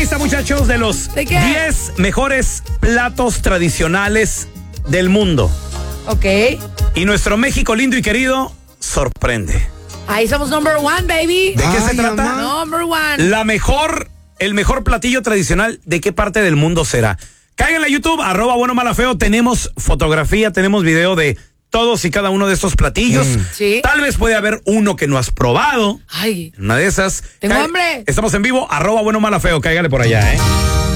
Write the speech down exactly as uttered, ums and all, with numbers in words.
lista, muchachos, de los ¿De qué? diez mejores platos tradicionales del mundo. Ok. Y nuestro México lindo y querido sorprende. Ahí somos number one, baby. ¿De qué Ay, se trata? mamá. Number one. La mejor, el mejor platillo tradicional, ¿de qué parte del mundo será? Caigan a YouTube, arroba bueno mala feo. Tenemos fotografía, tenemos video de todos y cada uno de estos platillos. Mm. Sí. Tal vez puede haber uno que no has probado. Ay. Una de esas. Tengo Ca- hambre. Estamos en vivo, arroba bueno mala feo. Cáigale por allá, ¿eh?